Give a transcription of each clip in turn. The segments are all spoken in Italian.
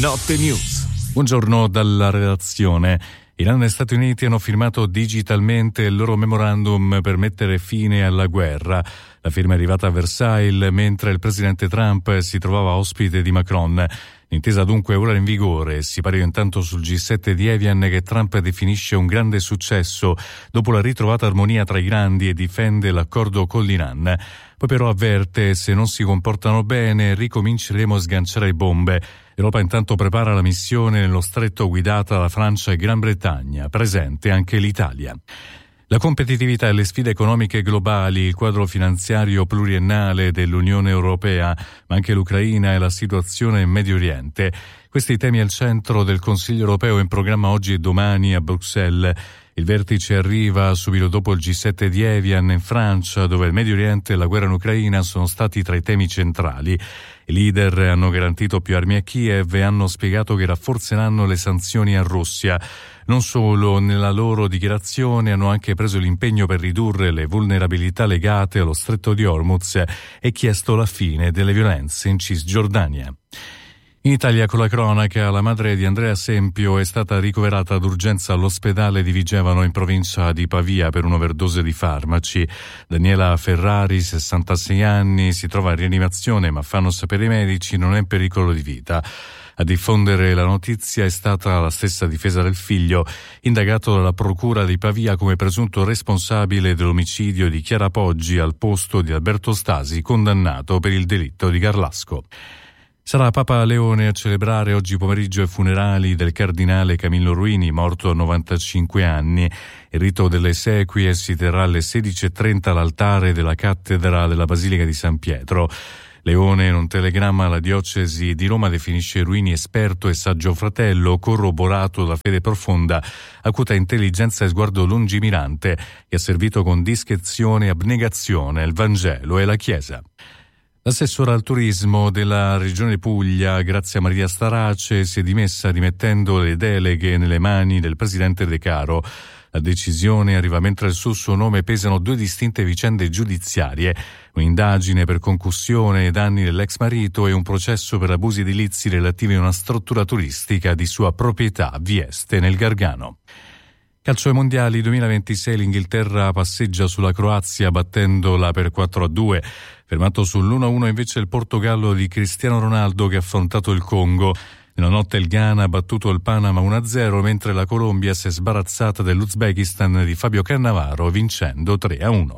Notte News. Buongiorno dalla redazione. Iran e Stati Uniti hanno firmato digitalmente il loro memorandum per mettere fine alla guerra. La firma è arrivata a Versailles mentre il presidente Trump si trovava ospite di Macron. L'intesa dunque è ora in vigore. Si pare intanto sul G7 di Evian che Trump definisce un grande successo dopo la ritrovata armonia tra i grandi e difende l'accordo con l'Iran. Poi però avverte: se non si comportano bene ricominceremo a sganciare bombe. L'Europa intanto prepara la missione nello stretto guidata da Francia e Gran Bretagna, presente anche l'Italia. La competitività e le sfide economiche globali, il quadro finanziario pluriennale dell'Unione Europea, ma anche l'Ucraina e la situazione in Medio Oriente. Questi temi al centro del Consiglio Europeo in programma oggi e domani a Bruxelles. Il vertice arriva subito dopo il G7 di Evian in Francia, dove il Medio Oriente e la guerra in Ucraina sono stati tra i temi centrali. I leader hanno garantito più armi a Kiev e hanno spiegato che rafforzeranno le sanzioni a Russia. Non solo, nella loro dichiarazione hanno anche preso l'impegno per ridurre le vulnerabilità legate allo stretto di Hormuz e chiesto la fine delle violenze in Cisgiordania. In Italia, con la cronaca, la madre di Andrea Sempio è stata ricoverata d'urgenza all'ospedale di Vigevano in provincia di Pavia per un'overdose di farmaci. Daniela Ferrari, 66 anni, si trova in rianimazione, ma fanno sapere i medici non è in pericolo di vita. A diffondere la notizia è stata la stessa difesa del figlio, indagato dalla procura di Pavia come presunto responsabile dell'omicidio di Chiara Poggi al posto di Alberto Stasi, condannato per il delitto di Garlasco. Sarà Papa Leone a celebrare oggi pomeriggio i funerali del cardinale Camillo Ruini, morto a 95 anni. Il rito delle esequie si terrà alle 16:30 all'altare della cattedra della Basilica di San Pietro. Leone, in un telegramma alla diocesi di Roma, definisce Ruini esperto e saggio fratello, corroborato da fede profonda, acuta intelligenza e sguardo lungimirante, che ha servito con discrezione e abnegazione il Vangelo e la Chiesa. L'assessora al turismo della Regione Puglia, Grazia Maria Starace, si è dimessa rimettendo le deleghe nelle mani del presidente De Caro. La decisione arriva mentre sul suo nome pesano due distinte vicende giudiziarie: un'indagine per concussione ai danni dell'ex marito e un processo per abusi edilizi relativi a una struttura turistica di sua proprietà a Vieste nel Gargano. Calcio ai mondiali 2026, l'Inghilterra passeggia sulla Croazia battendola per 4-2. Fermato sull'1-1 invece il Portogallo di Cristiano Ronaldo, che ha affrontato il Congo. Nella notte il Ghana ha battuto il Panama 1-0, mentre la Colombia si è sbarazzata dell'Uzbekistan di Fabio Cannavaro vincendo 3-1.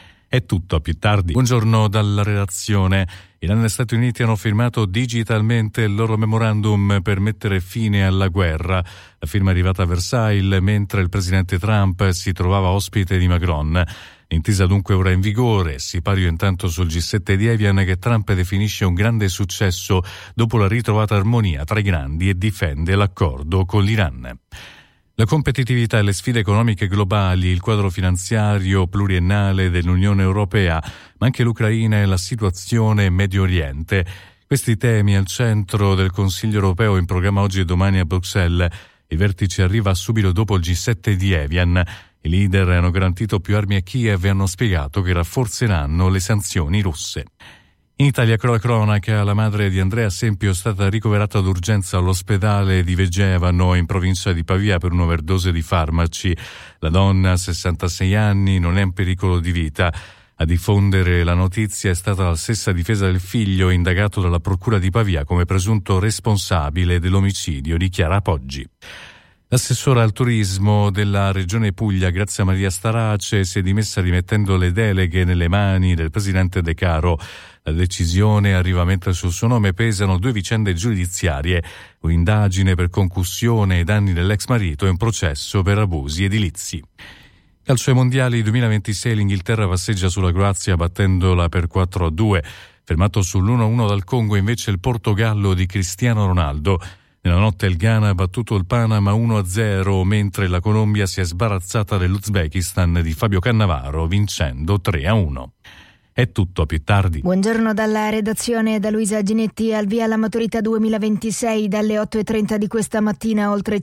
È tutto, a più tardi. Buongiorno dalla redazione. Iran e Stati Uniti hanno firmato digitalmente il loro memorandum per mettere fine alla guerra. La firma è arrivata a Versailles mentre il presidente Trump si trovava ospite di Macron. L'intesa dunque ora in vigore. Si pare intanto sul G7 di Evian che Trump definisce un grande successo dopo la ritrovata armonia tra i grandi e difende l'accordo con l'Iran. La competitività e le sfide economiche globali, il quadro finanziario pluriennale dell'Unione Europea, ma anche l'Ucraina e la situazione in Medio Oriente. Questi temi al centro del Consiglio Europeo in programma oggi e domani a Bruxelles. Il vertice arriva subito dopo il G7 di Evian. I leader hanno garantito più armi a Kiev e hanno spiegato che rafforzeranno le sanzioni russe. In Italia, con la cronaca, la madre di Andrea Sempio è stata ricoverata d'urgenza all'ospedale di Vigevano in provincia di Pavia per un'overdose di farmaci. La donna, 66 anni, non è in pericolo di vita. A diffondere la notizia è stata la stessa difesa del figlio, indagato dalla procura di Pavia come presunto responsabile dell'omicidio di Chiara Poggi. L'assessora al turismo della Regione Puglia, Grazia Maria Starace, si è dimessa rimettendo le deleghe nelle mani del presidente De Caro. La decisione arriva mentre sul suo nome pesano due vicende giudiziarie: un'indagine per concussione ai danni dell'ex marito e un processo per abusi edilizi. Calcio ai mondiali 2026, l'Inghilterra passeggia sulla Croazia battendola per 4-2. Fermato sull'1-1 dal Congo invece il Portogallo di Cristiano Ronaldo. Nella notte il Ghana ha battuto il Panama 1-0, mentre la Colombia si è sbarazzata dell'Uzbekistan di Fabio Cannavaro vincendo 3-1. È tutto, a più tardi. Buongiorno dalla redazione, da Luisa Ginetti. Al via la maturità 2026 dalle 8:30 di questa mattina. Oltre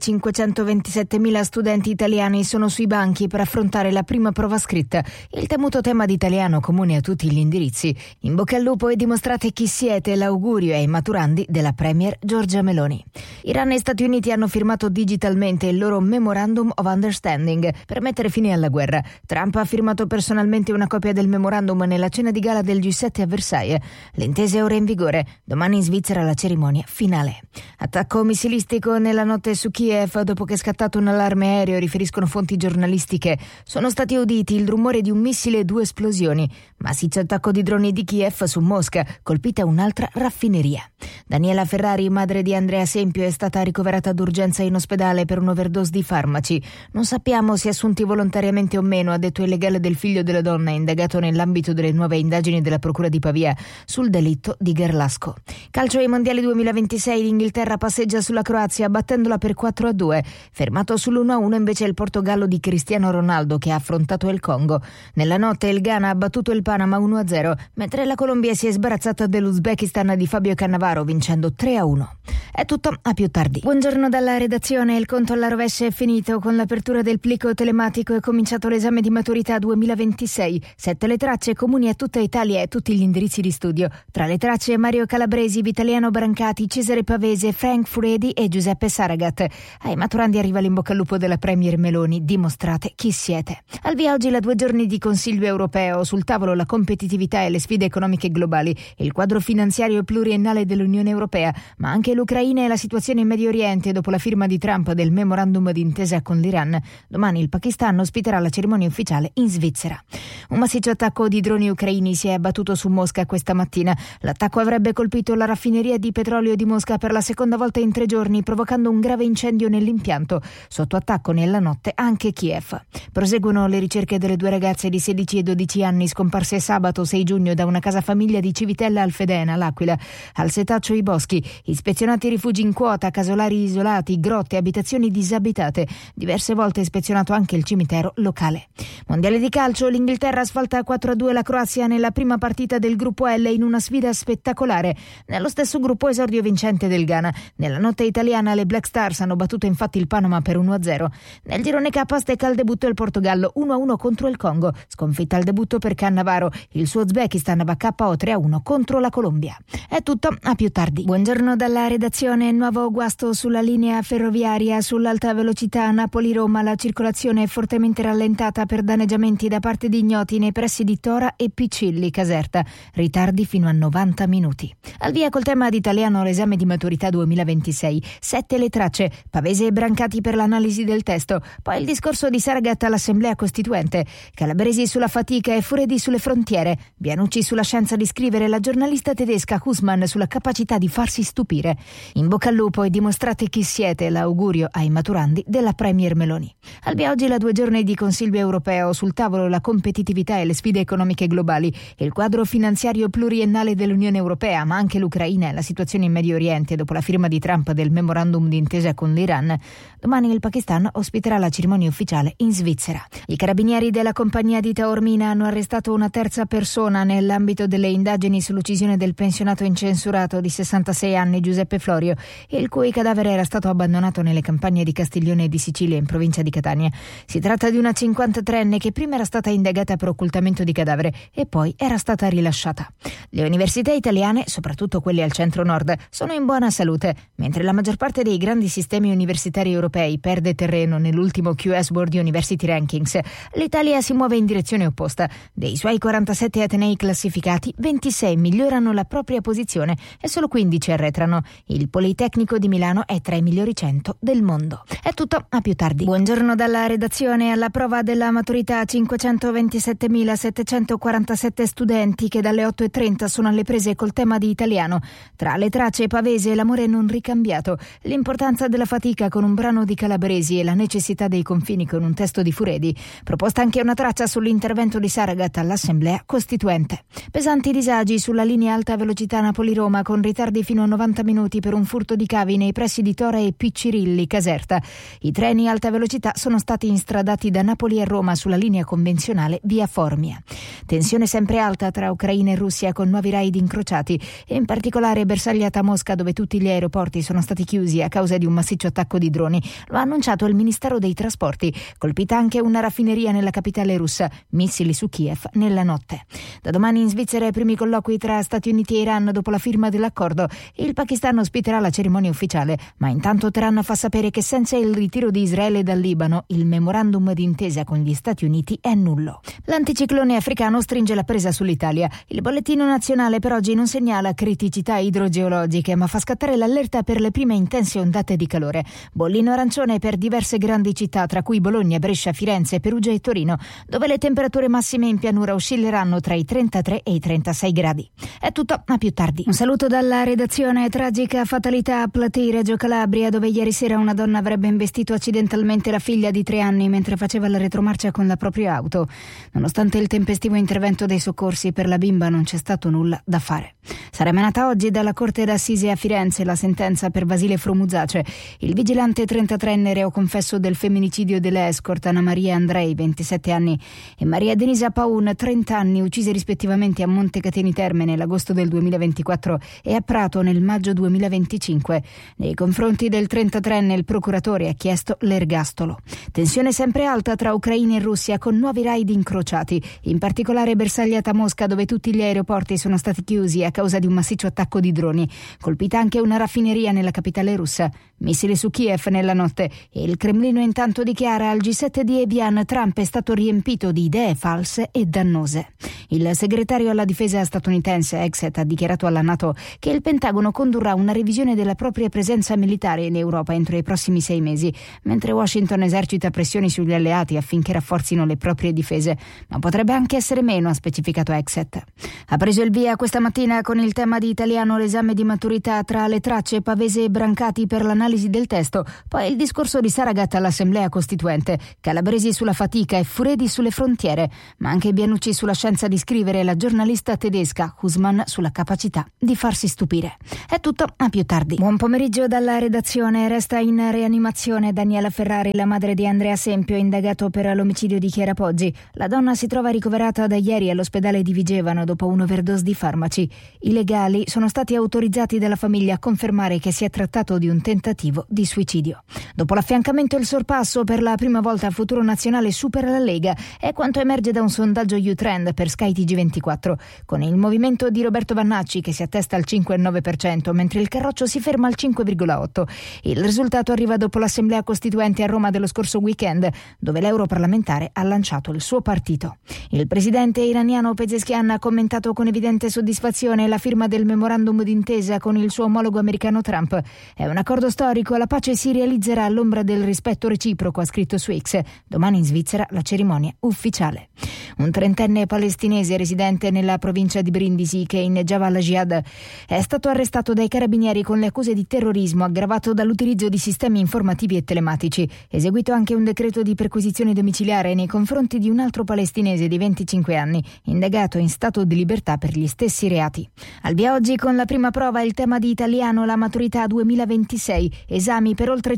527.000 studenti italiani sono sui banchi per affrontare la prima prova scritta. Il temuto tema di italiano comune a tutti gli indirizzi. In bocca al lupo e dimostrate chi siete, l'augurio ai maturandi della Premier Giorgia Meloni. Iran e Stati Uniti hanno firmato digitalmente il loro Memorandum of Understanding per mettere fine alla guerra. Trump ha firmato personalmente una copia del memorandum nella cena di gala del G7 a Versailles. L'intesa è ora in vigore. Domani in Svizzera la cerimonia finale. Attacco missilistico nella notte su Kiev dopo che è scattato un allarme aereo, riferiscono fonti giornalistiche. Sono stati uditi il rumore di un missile e 2 esplosioni. Massiccio attacco di droni di Kiev su Mosca, colpita un'altra raffineria. Daniela Ferrari, madre di Andrea Sempio, è stata ricoverata d'urgenza in ospedale per un'overdose di farmaci. Non sappiamo se assunti volontariamente o meno, ha detto il legale del figlio della donna, indagato nell'ambito delle nuove indagini della Procura di Pavia sul delitto di Gerlasco. Calcio ai mondiali 2026, l'Inghilterra passeggia sulla Croazia battendola per 4-2. Fermato sull'1-1 invece il Portogallo di Cristiano Ronaldo, che ha affrontato il Congo. Nella notte il Ghana ha battuto il Panama 1-0, mentre la Colombia si è sbarazzata dell'Uzbekistan di Fabio Cannavaro vincendo 3-1. È tutto, a più tardi. Buongiorno dalla redazione. Il conto alla rovescia è finito. Con l'apertura del plico telematico è cominciato l'esame di maturità 2026. 7 le tracce comuni a tutta Italia e tutti gli indirizzi di studio. Tra le tracce Mario Calabresi, Vitaliano Brancati, Cesare Pavese, Frank Furedi e Giuseppe Saragat. Ai maturandi arriva l'in bocca al lupo della Premier Meloni. Dimostrate chi siete. Al via oggi la 2 giorni di Consiglio europeo. Sul tavolo la competitività e le sfide economiche globali, il quadro finanziario pluriennale dell'Unione Europea, ma anche l'Ucraina e la situazione in Medio Oriente dopo la firma di Trump del memorandum d'intesa con l'Iran. Domani il Pakistan ospiterà la cerimonia ufficiale in Svizzera. Un massiccio attacco di droni ucraini si è abbattuto su Mosca questa mattina. L'attacco avrebbe colpito la raffineria di petrolio di Mosca per la seconda volta in 3 giorni, provocando un grave incendio nell'impianto. Sotto attacco nella notte anche Kiev. Proseguono le ricerche delle 2 ragazze di 16 e 12 anni scomparse sabato 6 giugno da una casa famiglia di Civitella Alfedena, l'Aquila. Al setaccio i boschi, ispezionati rifugi in quota, casolari isolati, grotte, abitazioni disabitate. Diverse volte ispezionato anche il cimitero locale. Mondiale di calcio, l'Inghilterra sfalta 4-2 la Croazia nella prima partita del gruppo L in una sfida spettacolare. Nello stesso gruppo esordio vincente del Ghana. Nella notte italiana le Black Stars hanno battuto infatti il Panama per 1-0. Nel girone K stecca al debutto il Portogallo 1-1 contro il Congo. Sconfitta al debutto per Cannavaro. Il suo Uzbekistan va KO 3-1 contro la Colombia. È tutto, a più tardi. Buongiorno dalla redazione. Nuovo guasto sulla linea ferroviaria sull'alta velocità Napoli-Roma. La circolazione è fortemente rallentata per danneggiamenti da parte di ignoti nei pressi di Tora e Picilli Caserta. Ritardi fino a 90 minuti. Al via col tema di italiano l'esame di maturità 2026. 7 le tracce. Pavese e Brancati per l'analisi del testo. Poi il discorso di Saragat all'Assemblea Costituente. Calabresi sulla fatica e Furedi sulle frontiere. Bianucci sulla scienza di scrivere. La giornalista tedesca Husmann sulla capacità di farsi stupire. In bocca al lupo e dimostrate chi siete, l'augurio ai maturandi della Premier Meloni. Al via oggi la 2 giorni di Consiglio europeo. Sul tavolo la competitività e le sfide economiche globali, il quadro finanziario pluriennale dell'Unione Europea, ma anche l'Ucraina e la situazione in Medio Oriente dopo la firma di Trump del memorandum d'intesa con l'Iran. Domani il Pakistan ospiterà la cerimonia ufficiale in Svizzera. I carabinieri della compagnia di Taormina hanno arrestato una terza persona nell'ambito delle indagini sull'uccisione del pensionato incensurato di 66 anni Giuseppe Florio, il cui cadavere era stato abbandonato nelle campagne di Castiglione e di Sicilia in provincia di Catania. Si tratta di una 53enne che prima era stata indagata per occultamento di cadavere e poi era stata rilasciata. Le università italiane, soprattutto quelle al centro-nord, sono in buona salute, mentre la maggior parte dei grandi sistemi universitari europei perde terreno nell'ultimo QS World University Rankings. L'Italia si muove in direzione opposta. Dei suoi 47 atenei classificati, 26 migliorano la propria posizione e solo 15 arretrano. Il Politecnico di Milano è tra i migliori 100 del mondo. È tutto, a più tardi. Buongiorno dalla redazione. Alla prova della maturità 527.747 studenti che dalle 8:30 sono alle prese col tema di italiano. Tra le tracce Pavese, l'amore non ricambiato, l'importanza della fatica con un brano di Calabresi e la necessità dei confini con un testo di Furedi. Proposta anche una traccia sull'intervento di Saragat all'Assemblea Costituente. Pesanti disagi sulla linea alta velocità Napoli-Roma con ritardi fino a 90 minuti per un un furto di cavi nei pressi di Tora e Piccirilli, Caserta. I treni alta velocità sono stati instradati da Napoli a Roma sulla linea convenzionale via Formia. Tensione sempre alta tra Ucraina e Russia con nuovi raid incrociati e in particolare bersagliata a Mosca, dove tutti gli aeroporti sono stati chiusi a causa di un massiccio attacco di droni. Lo ha annunciato il Ministero dei Trasporti. Colpita anche una raffineria nella capitale russa, missili su Kiev nella notte. Da domani in Svizzera i primi colloqui tra Stati Uniti e Iran dopo la firma dell'accordo. Il Pakistan ospiterà la cerimonia ufficiale, ma intanto Teheran fa sapere che senza il ritiro di Israele dal Libano il memorandum d'intesa con gli Stati Uniti è nullo. L'anticiclone africano stringe la presa sull'Italia. Il bollettino nazionale per oggi non segnala criticità idrogeologiche, ma fa scattare l'allerta per le prime intense ondate di calore. Bollino arancione per diverse grandi città, tra cui Bologna, Brescia, Firenze, Perugia e Torino, dove le temperature massime in pianura oscilleranno tra i 33 e i 36 gradi. È tutto, a più tardi. Un saluto dalla redazione. Tragica fatalità a Platì, Reggio Calabria, dove ieri sera una donna avrebbe investito accidentalmente la figlia di 3 anni mentre faceva la retromarcia con la propria auto. Nonostante il tempestivo intervento dei soccorsi, per la bimba non c'è stato nulla da fare. Sarà emanata oggi dalla Corte d'Assise a Firenze la sentenza per Basile Frumuzace, il vigilante 33enne reo confesso del femminicidio delle escort Anna Maria Andrei, 27 anni, e Maria Denisa Paun, 30 anni, uccise rispettivamente a Montecatini Terme nell'agosto del 2024 e a Prato nel maggio 2025. Nei confronti del 33enne il procuratore ha chiesto l'ergastolo. Tensione sempre alta tra Ucraina e Russia con nuovi raid incrociati, in particolare bersagliata a Mosca, dove tutti gli aeroporti sono stati chiusi a causa di un massiccio attacco di droni. Colpita anche una raffineria nella capitale russa. Missili su Kiev nella notte e il Cremlino intanto dichiara al G7 di Evian Trump è stato riempito di idee false e dannose. Il segretario alla difesa statunitense Exet ha dichiarato alla NATO che il Pentagono condurrà una revisione della propria presenza militare in Europa entro i prossimi 6 mesi, mentre Washington esercita pressioni sugli alleati affinché rafforzino le proprie difese, ma potrebbe anche essere meno, ha specificato Exet. Ha preso il via questa mattina con il tema di italiano l'esame di maturità tra le tracce Pavese e Brancati per l'analisi del testo, poi il discorso di Saragat all'Assemblea Costituente, Calabresi sulla fatica e Furedi sulle frontiere, ma anche Bianucci sulla scienza di scrivere e la giornalista tedesca Husmann sulla capacità di farsi stupire. È tutto, a più tardi. Buon pomeriggio dalla redazione. Resta in rianimazione Daniela Ferrari, la madre di Andrea Sempio, indagato per l'omicidio di Chiara Poggi. La donna si trova ricoverata da ieri all'ospedale di Vigevano dopo un'overdose di farmaci. I legali sono stati autorizzati dalla famiglia a confermare che si è trattato di un tentativo di suicidio. Dopo l'affiancamento e il sorpasso, per la prima volta il Futuro Nazionale supera la Lega, è quanto emerge da un sondaggio U-Trend per Sky TG24, con il movimento di Roberto Vannacci che si attesta al 5,9%, mentre il Carroccio si ferma al 5,8%. Il risultato arriva dopo l'Assemblea Costituente a Roma dello scorso weekend, dove l'europarlamentare ha lanciato il suo partito. Il presidente iraniano Pezeshkian ha commentato con evidente soddisfazione la firma del memorandum d'intesa con il suo omologo americano Trump. È un accordo storico, la pace si realizzerà all'ombra del rispetto reciproco, ha scritto su X. Domani in Svizzera la cerimonia ufficiale. Un 30enne palestinese residente nella provincia di Brindisi che inneggiava alla jihad è stato arrestato dai carabinieri con le accuse di terrorismo aggravato dall'utilizzo di sistemi informativi e telematici. Eseguito anche un decreto di perquisizione domiciliare nei confronti di un altro palestinese di 25 anni, indagato in stato di libertà per gli stessi reati. Al via oggi con la prima prova il tema di italiano, la maturità 2026, esami per oltre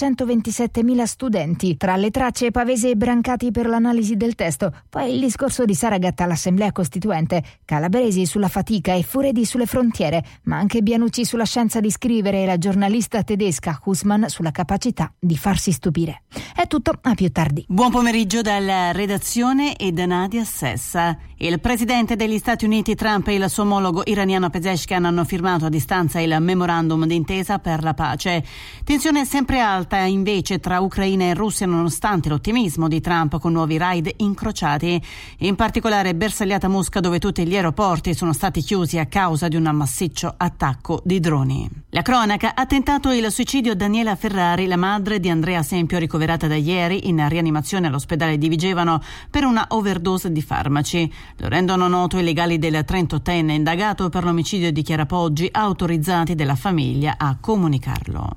527.000 studenti, tra le tracce Pavese e Brancati per l'analisi del testo, poi il discorso di Saragat all'Assemblea Costituente, Calabresi sulla fatica e Furedi sulle frontiere, ma anche Bianucci sulla scienza di scrivere e la giornalista tedesca Husmann sulla capacità di farsi stupire. È tutto, a più tardi. Buon pomeriggio dalla redazione e da Nadia Sessa. Il presidente degli Stati Uniti Trump e il suo omologo iraniano Pezeshkian hanno firmato a distanza il memorandum d'intesa per la pace. Tensione sempre alta invece tra Ucraina e Russia nonostante l'ottimismo di Trump con nuovi raid incrociati, in particolare bersagliata a Mosca dove tutti gli aeroporti sono stati chiusi a causa di un massiccio attacco di droni. La cronaca ha tentato il suicidio Daniela Ferrari, la madre di Andrea Sempio, ricoverata da ieri in rianimazione all'ospedale di Vigevano per una overdose di farmaci. Lo rendono noto i legali del 38enne indagato per l'omicidio di Chiara Poggi, autorizzati dalla famiglia a comunicarlo.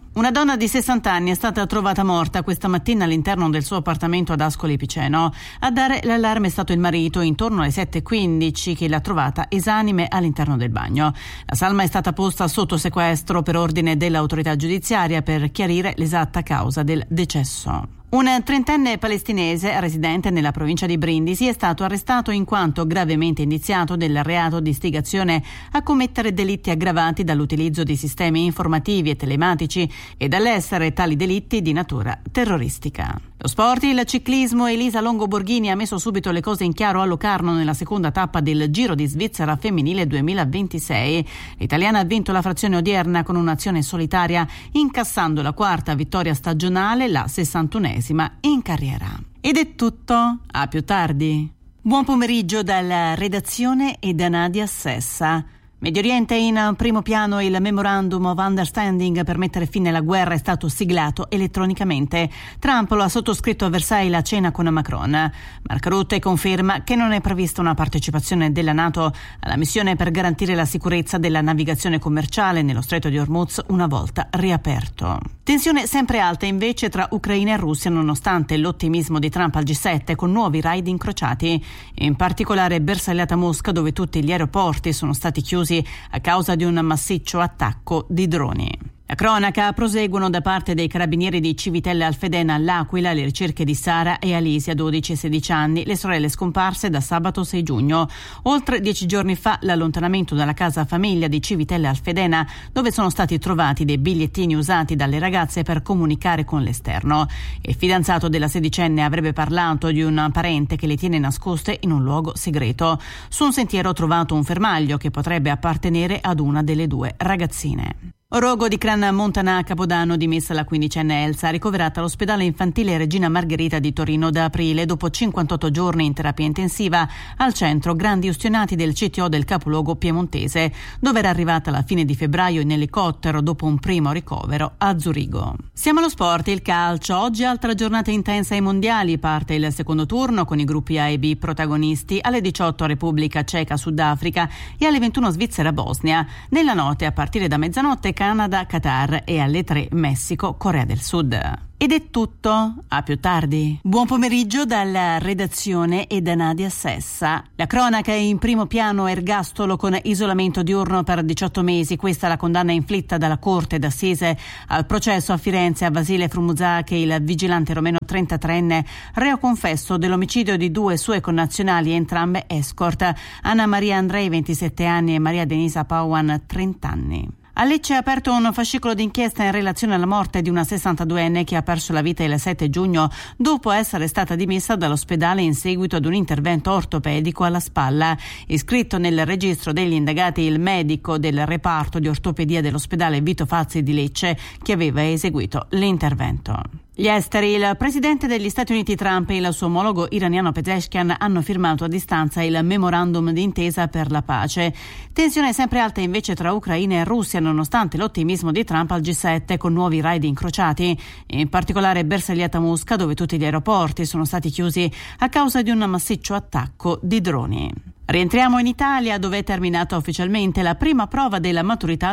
Una donna di 60 anni è stata trovata morta questa mattina all'interno del suo appartamento ad Ascoli Piceno. A dare l'allarme è stato il marito intorno alle 7:15 che l'ha trovata esanime all'interno del bagno. La salma è stata posta sotto sequestro per ordine dell'autorità giudiziaria per chiarire l'esatta causa del decesso. Un 30enne palestinese residente nella provincia di Brindisi è stato arrestato in quanto gravemente indiziato del reato di istigazione a commettere delitti aggravati dall'utilizzo di sistemi informativi e telematici e dall'essere tali delitti di natura terroristica. Lo sport, il ciclismo. Elisa Longo Borghini ha messo subito le cose in chiaro a Locarno nella seconda tappa del Giro di Svizzera femminile 2026. L'italiana ha vinto la frazione odierna con un'azione solitaria, incassando la quarta vittoria stagionale, la 61esima in carriera. Ed è tutto, a più tardi. Buon pomeriggio dalla redazione e da Nadia Sessa. Medio Oriente in primo piano. Il Memorandum of Understanding per mettere fine alla guerra è stato siglato elettronicamente. Trump lo ha sottoscritto a Versailles a cena con Macron. Mark Rutte conferma che non è prevista una partecipazione della NATO alla missione per garantire la sicurezza della navigazione commerciale nello Stretto di Hormuz una volta riaperto. Tensione sempre alta invece tra Ucraina e Russia nonostante l'ottimismo di Trump al G7 con nuovi raid incrociati, in particolare bersagliata Mosca dove tutti gli aeroporti sono stati chiusi a causa di un massiccio attacco di droni. La cronaca: proseguono da parte dei carabinieri di Civitelle Alfedena all'Aquila le ricerche di Sara e Alisia, 12 e 16 anni, le sorelle scomparse da sabato 6 giugno. Oltre 10 giorni fa l'allontanamento dalla casa famiglia di Civitelle Alfedena, dove sono stati trovati dei bigliettini usati dalle ragazze per comunicare con l'esterno. Il fidanzato della sedicenne avrebbe parlato di un parente che le tiene nascoste in un luogo segreto. Su un sentiero trovato un fermaglio che potrebbe appartenere ad una delle due ragazzine. Rogo di Cran Montana a Capodanno, dimessa la 15enne Elsa, ricoverata all'ospedale infantile Regina Margherita di Torino da aprile dopo 58 giorni in terapia intensiva al centro Grandi Ustionati del CTO del capoluogo piemontese, dove era arrivata alla fine di febbraio in elicottero dopo un primo ricovero a Zurigo. Siamo allo sport, il calcio. Oggi altra giornata intensa ai mondiali, parte il secondo turno con i gruppi A e B protagonisti. Alle 18 Repubblica Ceca Sudafrica e alle 21 Svizzera Bosnia. Nella notte a partire da mezzanotte Canada, Qatar e alle 3 Messico, Corea del Sud. Ed è tutto, a più tardi. Buon pomeriggio dalla redazione e da Nadia Sessa. La cronaca è in primo piano. Ergastolo con isolamento diurno per 18 mesi. Questa è la condanna inflitta dalla Corte d'Assise al processo a Firenze a Vasile Frumuzzacche, il vigilante romeno 33enne, reo confesso dell'omicidio di 2 sue connazionali, entrambe escort, Anna Maria Andrei 27 anni e Maria Denisa Pauan 30 anni. A Lecce è aperto un fascicolo d'inchiesta in relazione alla morte di una 62enne che ha perso la vita il 7 giugno dopo essere stata dimessa dall'ospedale in seguito ad un intervento ortopedico alla spalla. Iscritto nel registro degli indagati il medico del reparto di ortopedia dell'ospedale Vito Fazzi di Lecce che aveva eseguito l'intervento. Gli esteri. Il presidente degli Stati Uniti Trump e il suo omologo iraniano Pezeshkian hanno firmato a distanza il memorandum d'intesa per la pace. Tensione sempre alta invece tra Ucraina e Russia nonostante l'ottimismo di Trump al G7 con nuovi raid incrociati, in particolare bersagliata Mosca dove tutti gli aeroporti sono stati chiusi a causa di un massiccio attacco di droni. Rientriamo in Italia dove è terminata ufficialmente la prima prova della maturità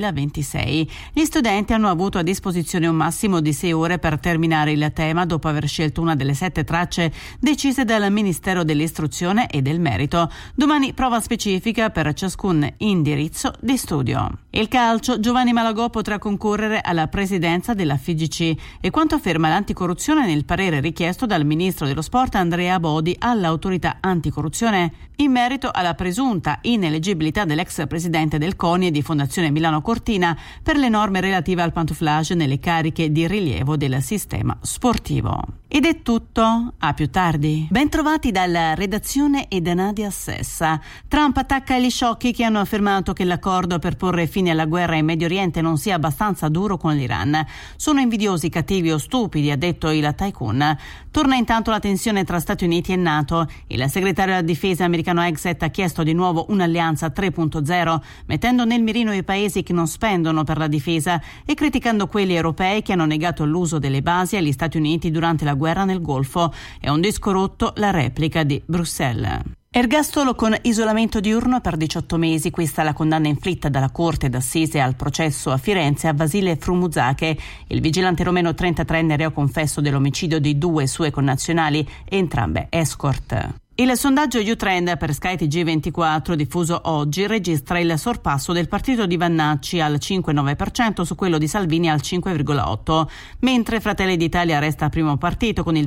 2026. Gli studenti hanno avuto a disposizione un massimo di 6 ore per terminare il tema dopo aver scelto una delle 7 tracce decise dal Ministero dell'Istruzione e del Merito. Domani prova specifica per ciascun indirizzo di studio. Il calcio. Giovanni Malagò potrà concorrere alla presidenza della FIGC e quanto afferma l'anticorruzione nel parere richiesto dal ministro dello sport Andrea Bodi all'autorità anticorruzione in merito alla presunta ineleggibilità dell'ex presidente del CONI e di Fondazione Milano Cortina per le norme relative al pantouflage nelle cariche di rilievo del sistema sportivo. Ed è tutto, a più tardi. Ben trovati dalla redazione e da Nadia Sessa. Trump attacca gli sciocchi che hanno affermato che l'accordo per porre fine alla guerra in Medio Oriente non sia abbastanza duro con l'Iran. Sono invidiosi, cattivi o stupidi, ha detto il tycoon. Torna intanto la tensione tra Stati Uniti e NATO. Il segretario della difesa americano Hegseth ha chiesto di nuovo un'alleanza 3.0, mettendo nel mirino i paesi che non spendono per la difesa e criticando quelli europei che hanno negato l'uso delle basi agli Stati Uniti durante la guerra nel Golfo. È un disco rotto la replica di Bruxelles. Ergastolo con isolamento diurno per 18 mesi, questa è la condanna inflitta dalla Corte d'Assise al processo a Firenze a Vasile Frumuzake, il vigilante romeno 33enne reo confesso dell'omicidio di 2 sue connazionali, entrambe escort. Il sondaggio YouTrend per Sky TG24 diffuso oggi registra il sorpasso del partito di Vannacci al 5,9% su quello di Salvini al 5,8%, mentre Fratelli d'Italia resta primo partito con il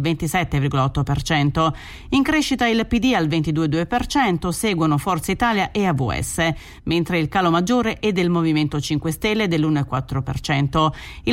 27,8%. In crescita il PD al 22,2%, seguono Forza Italia e AVS, mentre il calo maggiore è del Movimento 5 Stelle dell'1,4%. Il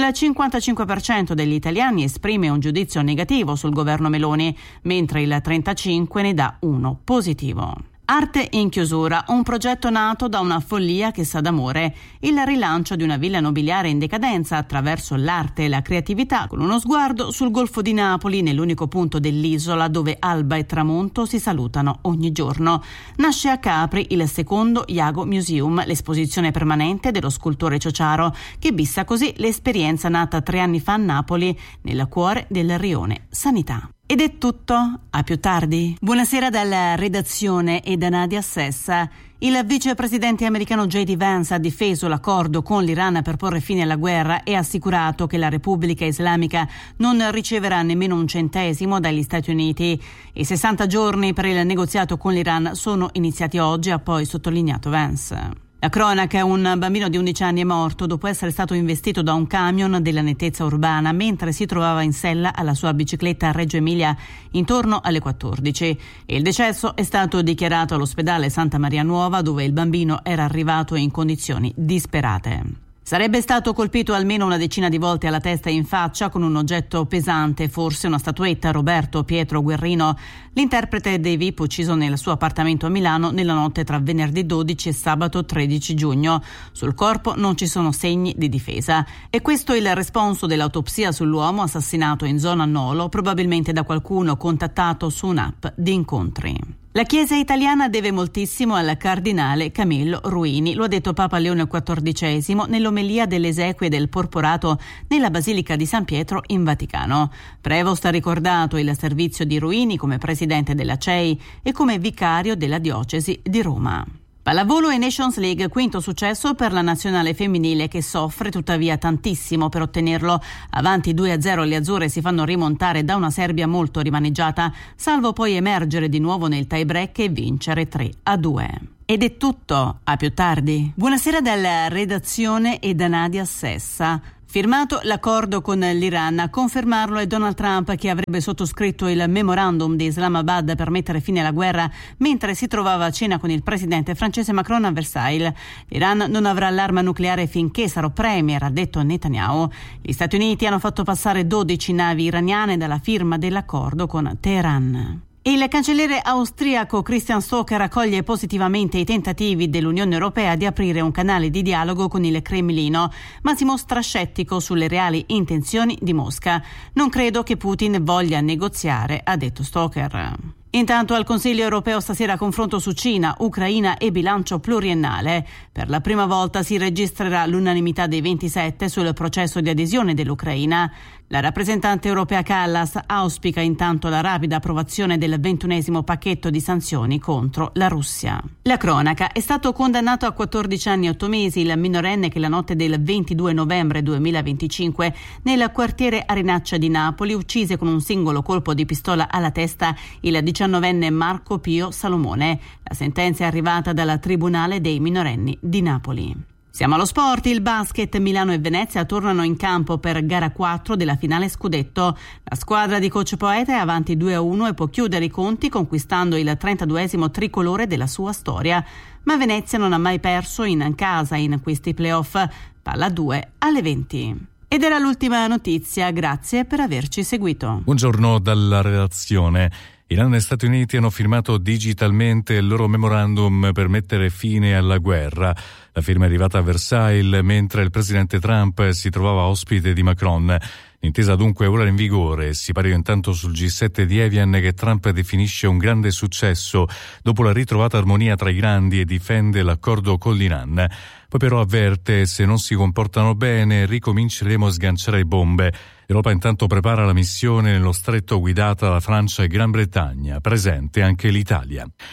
55% degli italiani esprime un giudizio negativo sul governo Meloni, mentre il 35% ne dà uno positivo. Arte in chiusura, un progetto nato da una follia che sa d'amore, il rilancio di una villa nobiliare in decadenza attraverso l'arte e la creatività, con uno sguardo sul Golfo di Napoli, nell'unico punto dell'isola dove alba e tramonto si salutano ogni giorno. Nasce a Capri il secondo Iago Museum, l'esposizione permanente dello scultore Ciociaro, che bissa così l'esperienza nata 3 anni fa a Napoli, nel cuore del rione Sanità. Ed è tutto, a più tardi. Buonasera dalla redazione e da Nadia Sessa. Il vicepresidente americano J.D. Vance ha difeso l'accordo con l'Iran per porre fine alla guerra e ha assicurato che la Repubblica Islamica non riceverà nemmeno un centesimo dagli Stati Uniti. I 60 giorni per il negoziato con l'Iran sono iniziati oggi, ha poi sottolineato Vance. La cronaca: un bambino di 11 anni è morto dopo essere stato investito da un camion della nettezza urbana mentre si trovava in sella alla sua bicicletta a Reggio Emilia intorno alle 14. Il decesso è stato dichiarato all'ospedale Santa Maria Nuova, dove il bambino era arrivato in condizioni disperate. Sarebbe stato colpito almeno una decina di volte alla testa e in faccia con un oggetto pesante, forse una statuetta. Roberto Pietro Guerrino, l'interprete dei VIP ucciso nel suo appartamento a Milano nella notte tra venerdì 12 e sabato 13 giugno. Sul corpo non ci sono segni di difesa. E questo è il responso dell'autopsia sull'uomo assassinato in zona Nolo, probabilmente da qualcuno contattato su un'app di incontri. La Chiesa italiana deve moltissimo al cardinale Camillo Ruini, lo ha detto Papa Leone XIV nell'omelia delle esequie del Porporato nella Basilica di San Pietro in Vaticano. Prevost ha ricordato il servizio di Ruini come presidente della CEI e come vicario della diocesi di Roma. Pallavolo e Nations League, quinto successo per la nazionale femminile che soffre tuttavia tantissimo per ottenerlo. Avanti 2-0 le azzurre si fanno rimontare da una Serbia molto rimaneggiata, salvo poi emergere di nuovo nel tie-break e vincere 3-2. Ed è tutto, a più tardi. Buonasera dalla redazione e da Nadia Sessa. Firmato l'accordo con l'Iran, a confermarlo è Donald Trump, che avrebbe sottoscritto il memorandum di Islamabad per mettere fine alla guerra mentre si trovava a cena con il presidente francese Macron a Versailles. L'Iran non avrà l'arma nucleare finché sarò premier, ha detto Netanyahu. Gli Stati Uniti hanno fatto passare 12 navi iraniane dalla firma dell'accordo con Teheran. Il cancelliere austriaco Christian Stocker accoglie positivamente i tentativi dell'Unione Europea di aprire un canale di dialogo con il Cremlino, ma si mostra scettico sulle reali intenzioni di Mosca. Non credo che Putin voglia negoziare, ha detto Stocker. Intanto al Consiglio europeo stasera confronto su Cina, Ucraina e bilancio pluriennale. Per la prima volta si registrerà l'unanimità dei 27 sul processo di adesione dell'Ucraina. La rappresentante europea Kallas auspica intanto la rapida approvazione del 21° pacchetto di sanzioni contro la Russia. La cronaca: è stato condannato a 14 anni e 8 mesi il minorenne che la notte del 22 novembre 2025 nel quartiere Arenaccia di Napoli uccise con un singolo colpo di pistola alla testa il 19enne Marco Pio Salomone. La sentenza è arrivata dal Tribunale dei minorenni di Napoli. Siamo allo sport. Il basket: Milano e Venezia tornano in campo per gara 4 della finale scudetto. La squadra di coach Poeta è avanti 2-1 e può chiudere i conti conquistando il 32° tricolore della sua storia. Ma Venezia non ha mai perso in casa in questi playoff. Palla 2 alle 20. Ed era l'ultima notizia, grazie per averci seguito. Buongiorno dalla redazione. Iran e Stati Uniti hanno firmato digitalmente il loro memorandum per mettere fine alla guerra. La firma è arrivata a Versailles mentre il presidente Trump si trovava ospite di Macron. L'intesa dunque è ora in vigore. Si pariva intanto sul G7 di Evian, che Trump definisce un grande successo dopo la ritrovata armonia tra i grandi e difende l'accordo con l'Iran. Poi però avverte: se non si comportano bene ricominceremo a sganciare bombe. L'Europa intanto prepara la missione nello stretto guidata da Francia e Gran Bretagna, presente anche l'Italia.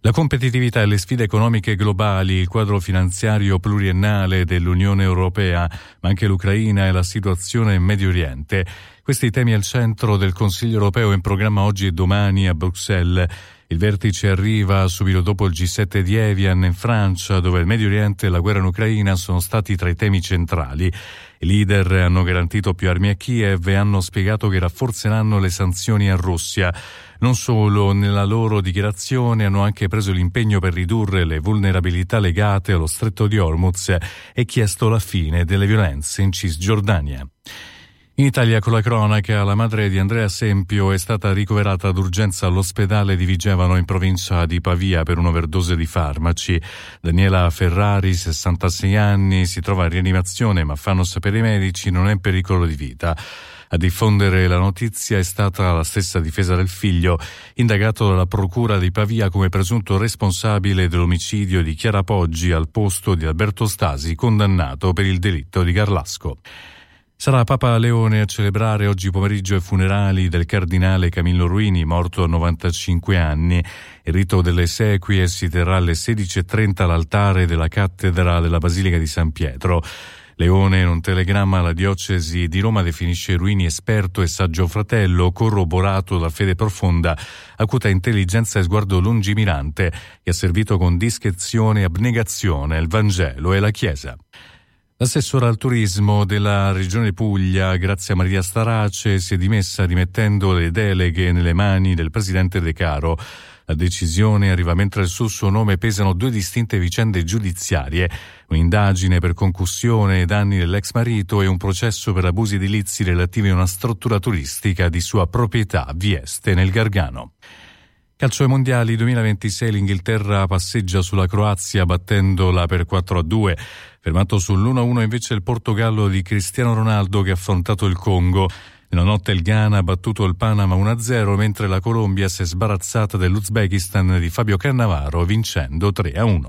La competitività e le sfide economiche globali, il quadro finanziario pluriennale dell'Unione Europea, ma anche l'Ucraina e la situazione in Medio Oriente. Questi temi al centro del Consiglio Europeo in programma oggi e domani a Bruxelles. Il vertice arriva subito dopo il G7 di Evian in Francia, dove il Medio Oriente e la guerra in Ucraina sono stati tra i temi centrali. I leader hanno garantito più armi a Kiev e hanno spiegato che rafforzeranno le sanzioni a Russia. Non solo, nella loro dichiarazione hanno anche preso l'impegno per ridurre le vulnerabilità legate allo stretto di Hormuz e chiesto la fine delle violenze in Cisgiordania. In Italia, con la cronaca, la madre di Andrea Sempio è stata ricoverata d'urgenza all'ospedale di Vigevano in provincia di Pavia per un'overdose di farmaci. Daniela Ferrari, 66 anni, si trova in rianimazione, ma fanno sapere i medici non è in pericolo di vita. A diffondere la notizia è stata la stessa difesa del figlio, indagato dalla procura di Pavia come presunto responsabile dell'omicidio di Chiara Poggi al posto di Alberto Stasi, condannato per il delitto di Garlasco. Sarà Papa Leone a celebrare oggi pomeriggio i funerali del cardinale Camillo Ruini, morto a 95 anni. Il rito delle esequie si terrà alle 16:30 all'altare della cattedra della Basilica di San Pietro. Leone, in un telegramma alla diocesi di Roma, definisce Ruini esperto e saggio fratello, corroborato da fede profonda, acuta intelligenza e sguardo lungimirante, che ha servito con discrezione e abnegazione il Vangelo e la Chiesa. L'assessora al turismo della Regione Puglia, Grazia Maria Starace, si è dimessa rimettendo le deleghe nelle mani del presidente De Caro. La decisione arriva mentre sul suo nome pesano 2 distinte vicende giudiziarie, un'indagine per concussione e danni dell'ex marito e un processo per abusi edilizi relativi a una struttura turistica di sua proprietà a Vieste nel Gargano. Calcio ai mondiali 2026, l'Inghilterra passeggia sulla Croazia battendola per 4-2. Fermato sull'1-1 invece il Portogallo di Cristiano Ronaldo, che ha affrontato il Congo. Nella notte il Ghana ha battuto il Panama 1-0, mentre la Colombia si è sbarazzata dell'Uzbekistan di Fabio Cannavaro vincendo 3-1.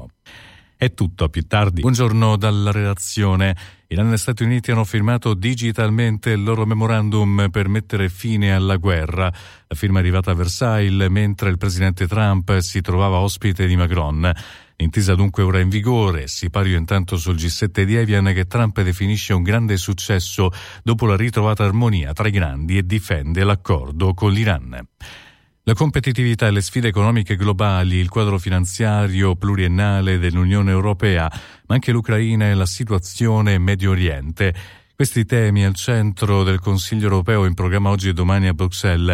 È tutto, a più tardi. Buongiorno dalla redazione. Iran e Stati Uniti hanno firmato digitalmente il loro memorandum per mettere fine alla guerra. La firma è arrivata a Versailles mentre il presidente Trump si trovava ospite di Macron. L'intesa dunque ora in vigore. Si paria intanto sul G7 di Evian, che Trump definisce un grande successo dopo la ritrovata armonia tra i grandi e difende l'accordo con l'Iran. La competitività e le sfide economiche globali, il quadro finanziario pluriennale dell'Unione Europea, ma anche l'Ucraina e la situazione in Medio Oriente. Questi temi al centro del Consiglio Europeo in programma oggi e domani a Bruxelles.